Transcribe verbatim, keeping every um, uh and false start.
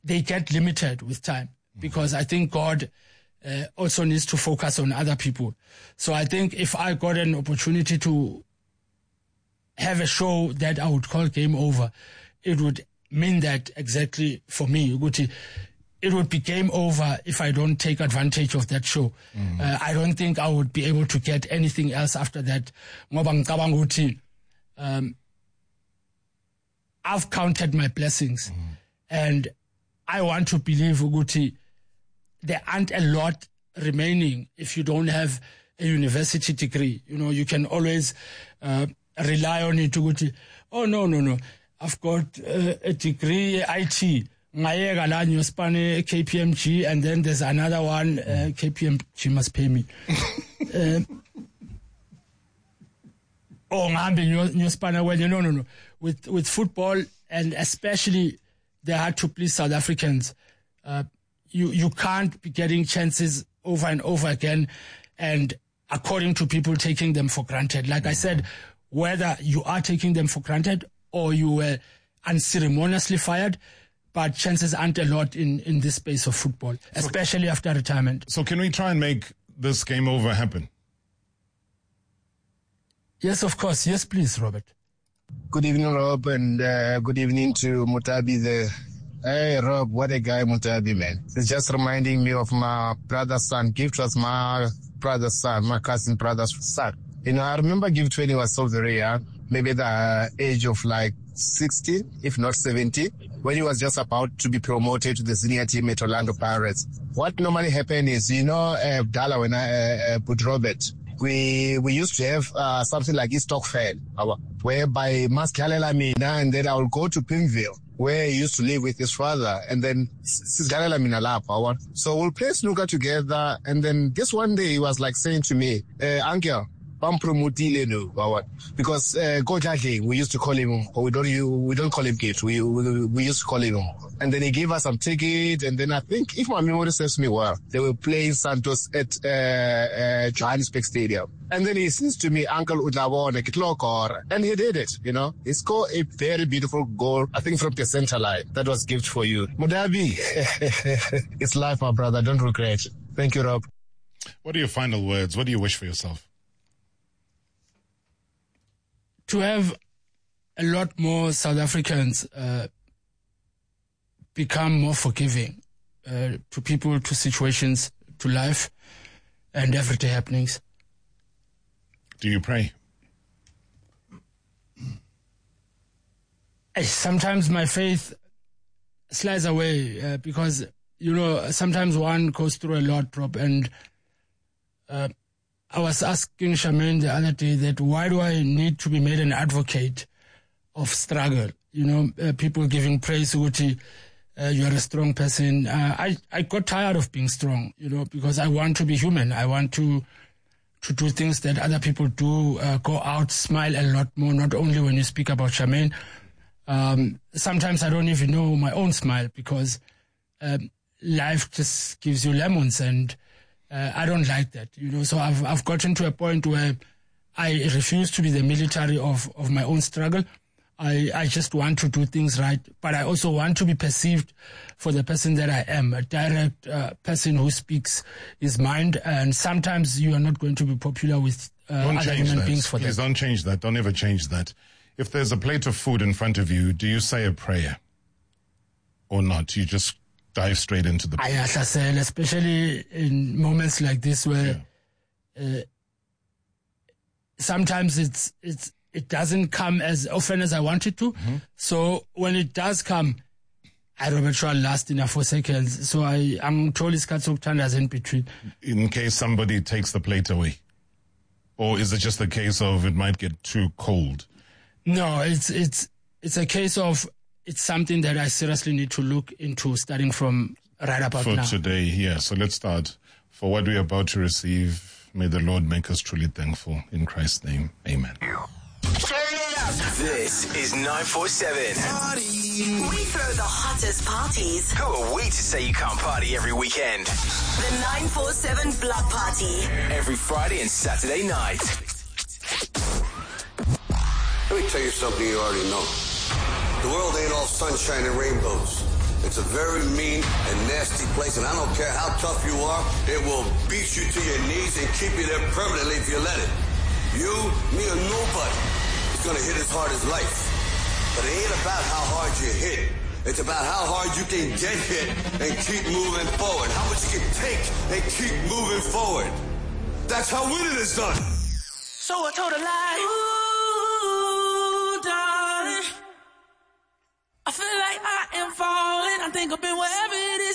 they get limited with time, because I think God uh, also needs to focus on other people. So I think if I got an opportunity to have a show that I would call Game Over, it would mean that exactly for me, it would be game over if I don't take advantage of that show. Mm. Uh, I don't think I would be able to get anything else after that. Um, I've counted my blessings, mm. and I want to believe, Uguti, there aren't a lot remaining if you don't have a university degree. You know, you can always uh, rely on it, Uguti. Oh, no, no, no. I've got uh, a degree, I T. K P M G, and then there's another one, uh, K P M G must pay me. uh, oh, I'm new spanner. Well, no, no, no. With with football, and especially the hard to please South Africans, uh, you you can't be getting chances over and over again, and according to people taking them for granted. Like I said, whether you are taking them for granted or you were unceremoniously fired, but chances aren't a lot in, in this space of football, especially so, after retirement. So can we try and make this Game Over happen? Yes, of course. Yes, please, Robert. Good evening, Rob, and uh, good evening to Mutabi. The Hey, Rob, what a guy Mutabi, man. It's just reminding me of my brother's son. Gift was my brother's son, my cousin brother's son. You know, I remember Gift when he was so very young, maybe the age of like sixty, if not seventy, when he was just about to be promoted to the senior team at Orlando Pirates. What normally happened is, you know, uh, Dala, when I uh, put Robert, we we used to have uh, something like Eastock Fair, whereby Mascalela Mina, and then I will go to Pimville, where he used to live with his father, and then Sisgalela Mina Lapa. So we'll play snooker together, and then this one day he was like saying to me, uh, Uncle, because uh, Gojage, we used to call him, or we don't we don't call him Gate, we, we we used to call him. And then he gave us some ticket, and then I think, if my memory serves me well, they were playing Santos at uh, uh, Johannesburg Stadium. And then he says to me, Uncle Udlawone, Kitlokor, and he did it, you know. He scored a very beautiful goal, I think from the center line. That was gift for you. Mudabi, it's life, my brother, don't regret. Thank you, Rob. What are your final words? What do you wish for yourself? To have a lot more South Africans uh, become more forgiving uh, to people, to situations, to life, and everyday happenings. Do you pray? Sometimes my faith slides away uh, because, you know, sometimes one goes through a lot, Rob, and uh, I was asking Charmaine the other day that why do I need to be made an advocate of struggle? You know, uh, people giving praise, Uti, uh, you are a strong person. Uh, I, I got tired of being strong, you know, because I want to be human. I want to to do things that other people do, uh, go out, smile a lot more, not only when you speak about Charmaine. Um, sometimes I don't even know my own smile because um, life just gives you lemons, and Uh, I don't like that, you know. So I've I've gotten to a point where I refuse to be the military of, of my own struggle. I, I just want to do things right, but I also want to be perceived for the person that I am, a direct uh, person who speaks his mind. And sometimes you are not going to be popular with uh, other human that. beings for Please that. Don't change that. Don't ever change that. If there's a plate of food in front of you, do you say a prayer or not? You just dive straight into the I say, especially in moments like this where yeah. uh, sometimes it's it's it doesn't come as often as I want it to. Mm-hmm. So when it does come, I Robert Shaw last in a four seconds. So I I'm told it's Katsuktandas in between. In case somebody takes the plate away, or is it just a case of it might get too cold? No, it's it's it's a case of. It's something that I seriously need to look into starting from right about For now. For today, yeah. So let's start. For what we're about to receive, may the Lord make us truly thankful. In Christ's name, amen. Turn it up. This is nine four seven. Party. We throw the hottest parties. Who are we to say you can't party every weekend? The nine four seven Block Party. Every Friday and Saturday night. Let me tell you something you already know. The world ain't all sunshine and rainbows. The It's a very mean and nasty place, and I don't care how tough you are, it will beat you to your knees and keep you there permanently if you let it. You, me, or nobody is going to hit as hard as life. But it ain't about how hard you hit. It's about how hard you can get hit and keep moving forward. How much you can take and keep moving forward. That's how winning is done. So I told a lie. Ooh.